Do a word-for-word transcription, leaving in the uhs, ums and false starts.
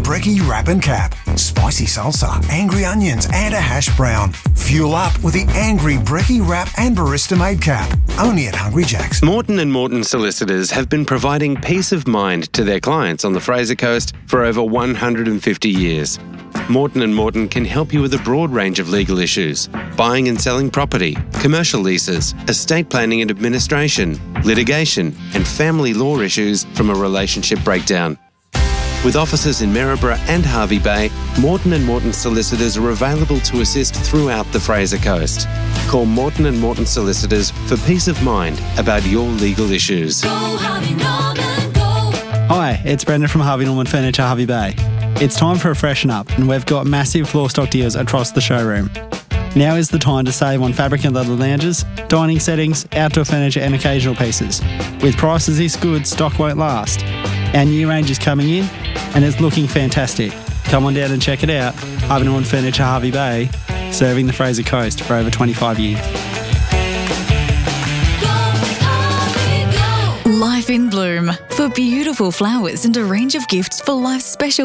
brekkie wrap and cap, spicy salsa, angry onions and a hash brown. Fuel up with the angry brekkie wrap and barista-made cap. Only at Hungry Jack's. Morton and Morton solicitors have been providing peace of mind to their clients on the Fraser Coast for over one hundred fifty years. Morton and Morton can help you with a broad range of legal issues: buying and selling property, commercial leases, estate planning and administration, litigation, and family law issues from a relationship breakdown. With offices in Maryborough and Hervey Bay, Morton and Morton solicitors are available to assist throughout the Fraser Coast. Call Morton and Morton solicitors for peace of mind about your legal issues. Go Harvey Norman, go. Hi, it's Brendan from Harvey Norman Furniture, Hervey Bay. It's time for a freshen up, and we've got massive floor stock deals across the showroom. Now is the time to save on fabric and leather lounges, dining settings, outdoor furniture and occasional pieces. With prices this good, stock won't last. Our new range is coming in and it's looking fantastic. Come on down and check it out. Harvey Norman Furniture, Hervey Bay, serving the Fraser Coast for over twenty-five years. Life in Bloom. For beautiful flowers and a range of gifts for life's special